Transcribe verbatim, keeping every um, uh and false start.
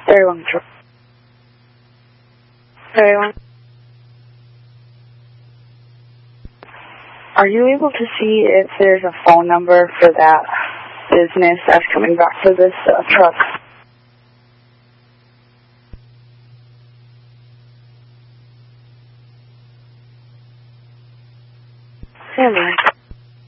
Very long truck. Very long. Are you able to see if there's a phone number for that business that's coming back to this uh, truck? Stand by.